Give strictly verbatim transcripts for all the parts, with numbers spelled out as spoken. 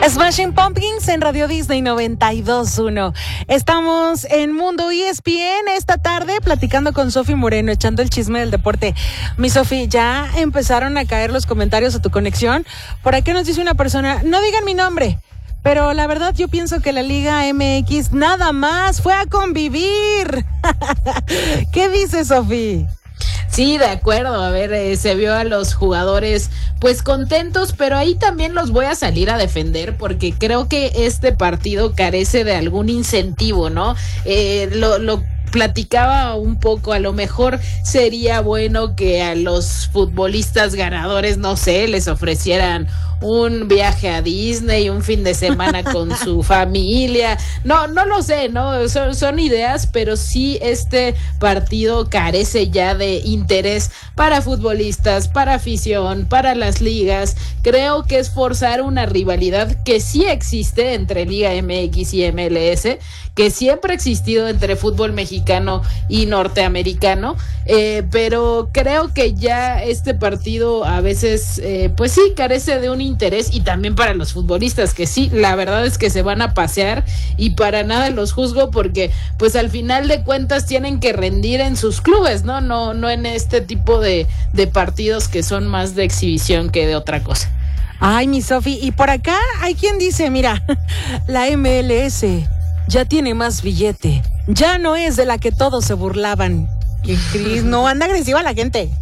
Smashing Pumpkins en Radio Disney noventa y dos punto uno. Estamos en Mundo E S P N esta tarde platicando con Sofi Moreno, echando el chisme del deporte. Mi Sofi, ya empezaron a caer los comentarios a tu conexión. Por aquí nos dice una persona, no digan mi nombre, pero la verdad yo pienso que la Liga M X nada más fue a convivir. ¿Qué dices, Sofi? Sí, de acuerdo, a ver, eh, se vio a los jugadores pues contentos, pero ahí también los voy a salir a defender porque creo que este partido carece de algún incentivo, ¿no? Eh, lo, lo platicaba un poco, a lo mejor sería bueno que a los futbolistas ganadores, no sé, les ofrecieran un viaje a Disney, un fin de semana con su familia, no, no lo sé, no, son, son ideas, pero sí este partido carece ya de interés para futbolistas, para afición, para las ligas. Creo que es forzar una rivalidad que sí existe entre Liga M X y M L S, que siempre ha existido entre fútbol mexicano y norteamericano, eh, pero creo que ya este partido a veces, eh, pues sí, carece de un interés, y también para los futbolistas, que sí, la verdad es que se van a pasear y para nada los juzgo porque pues al final de cuentas tienen que rendir en sus clubes, ¿no? No, no en este tipo de, de partidos que son más de exhibición que de otra cosa. Ay, mi Sofi, y por acá hay quien dice, mira, la M L S ya tiene más billete, ya no es de la que todos se burlaban. Que Cris, no, anda agresiva la gente.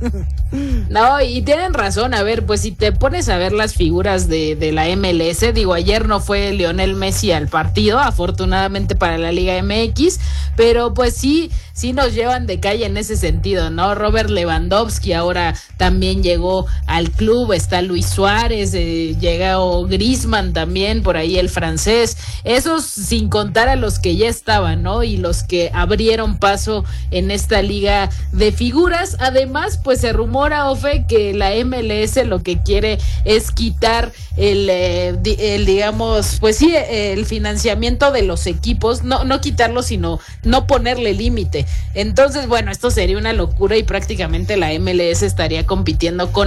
No, y tienen razón, a ver, pues si te pones a ver las figuras de, de la M L S, digo, ayer no fue Lionel Messi al partido, afortunadamente para la Liga M X, pero pues sí, sí nos llevan de calle en ese sentido, ¿no? Robert Lewandowski ahora también llegó al club, está Luis Suárez, eh, llegó Griezmann también, por ahí el francés, esos sin contar a los que ya estaban, ¿no? Y los que abrieron paso en esta liga de figuras. Además, pues se rumora, Ofe, que la M L S lo que quiere es quitar el, eh, el digamos, pues sí, el financiamiento de los equipos, no, no quitarlo, sino no ponerle límite. Entonces, bueno, esto sería una locura y prácticamente la M L S estaría compitiendo con